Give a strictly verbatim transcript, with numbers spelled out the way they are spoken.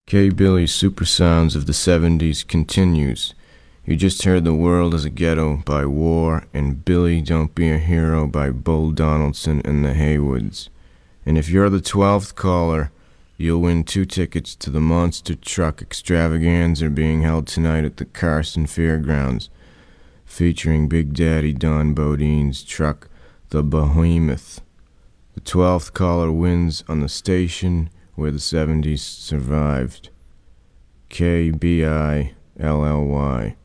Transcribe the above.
K. Billy's Super Sounds of the seventies continues. You just heard The World is a Ghetto by War and Billy Don't Be a Hero by Bull Donaldson and the Haywoods. And if you're the twelfth caller, you'll win two tickets to the Monster Truck Extravaganza being held tonight at the Carson Fairgrounds, featuring Big Daddy Don Bodine's truck, the Behemoth. The twelfth caller wins on the station where the seventies survived. K B I L L Y.